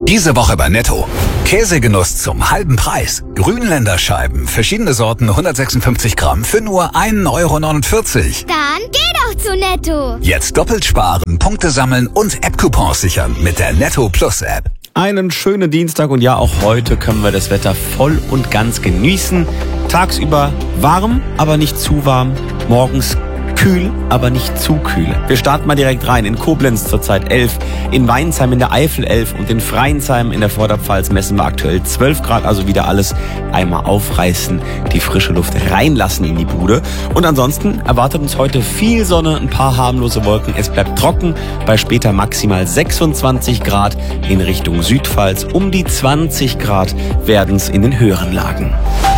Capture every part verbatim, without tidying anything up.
Diese Woche bei Netto. Käsegenuss zum halben Preis. Grünländer Scheiben, verschiedene Sorten, hundertsechsundfünfzig Gramm für nur ein Euro neunundvierzig. Dann geh doch zu Netto. Jetzt doppelt sparen, Punkte sammeln und App-Coupons sichern mit der Netto Plus App. Einen schönen Dienstag und ja, auch heute können wir das Wetter voll und ganz genießen. Tagsüber warm, aber nicht zu warm. Morgens kühl, aber nicht zu kühl. Wir starten mal direkt rein. In Koblenz zurzeit elf, in Weinsheim in der Eifel elf und in Freinsheim in der Vorderpfalz messen wir aktuell zwölf Grad. Also wieder alles einmal aufreißen, die frische Luft reinlassen in die Bude. Und ansonsten erwartet uns heute viel Sonne, ein paar harmlose Wolken. Es bleibt trocken, bei später maximal sechsundzwanzig Grad in Richtung Südpfalz. Um die zwanzig Grad werden es in den höheren Lagen.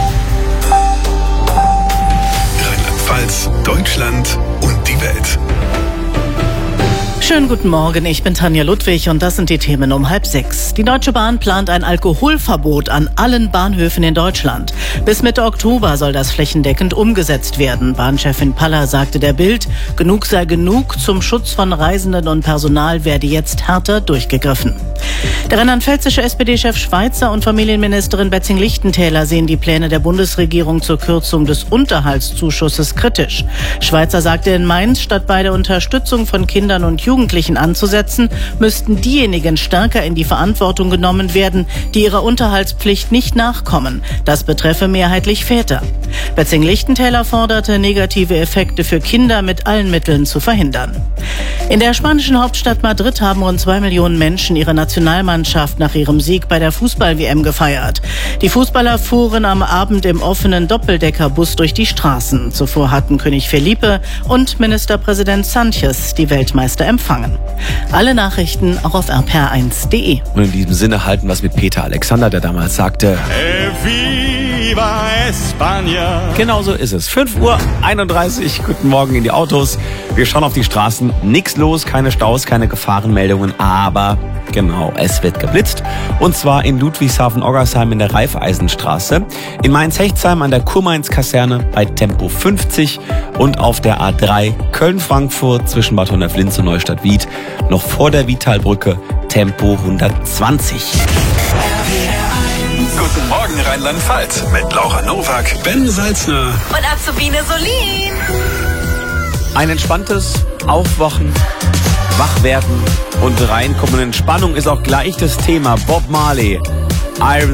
Rheinland-Pfalz, Deutschland und die Welt. Schönen guten Morgen, ich bin Tanja Ludwig und das sind die Themen um halb sechs. Die Deutsche Bahn plant ein Alkoholverbot an allen Bahnhöfen in Deutschland. Bis Mitte Oktober soll das flächendeckend umgesetzt werden. Bahnchefin Paller sagte der Bild, genug sei genug, zum Schutz von Reisenden und Personal werde jetzt härter durchgegriffen. Der rheinland-pfälzische S P D-Chef Schweizer und Familienministerin Betzing-Lichtentäler sehen die Pläne der Bundesregierung zur Kürzung des Unterhaltszuschusses kritisch. Schweizer sagte in Mainz, statt bei der Unterstützung von Kindern und Jugendlichen anzusetzen, müssten diejenigen stärker in die Verantwortung genommen werden, die ihrer Unterhaltspflicht nicht nachkommen. Das betreffe mehrheitlich Väter. Betzing-Lichtentäler forderte, negative Effekte für Kinder mit allen Mitteln zu verhindern. In der spanischen Hauptstadt Madrid haben rund zwei Millionen Menschen ihre Nationalmannschaft nach ihrem Sieg bei der Fußball-W M gefeiert. Die Fußballer fuhren am Abend im offenen Doppeldeckerbus durch die Straßen. Zuvor hatten König Felipe und Ministerpräsident Sánchez die Weltmeister empfangen. Alle Nachrichten auch auf r p r eins punkt de. Und in diesem Sinne halten wir es mit Peter Alexander, der damals sagte: Viva España. Genau so ist es. fünf Uhr einunddreißig, guten Morgen in die Autos. Wir schauen auf die Straßen. Nichts los, keine Staus, keine Gefahrenmeldungen, aber genau, es wird geblitzt. Und zwar in Ludwigshafen-Oggersheim in der Raiffeisenstraße, in Mainz-Hechtsheim an der Kurmainz-Kaserne bei Tempo fünfzig und auf der A drei Köln-Frankfurt zwischen Bad Honnef-Linz und Neustadt-Wied noch vor der Vitalbrücke Tempo hundertzwanzig. Guten Morgen Rheinland-Pfalz mit Laura Nowak, Ben Salzner und Azubine Solin. Ein entspanntes Aufwachen, Wachwerden und reinkommen in Entspannung ist auch gleich das Thema. Bob Marley, Iron